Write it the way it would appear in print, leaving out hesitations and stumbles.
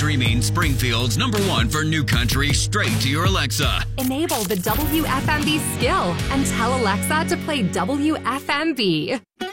streaming Springfield's #1 for new country straight to your Alexa. Enable the WFMB skill and tell Alexa to play WFMB.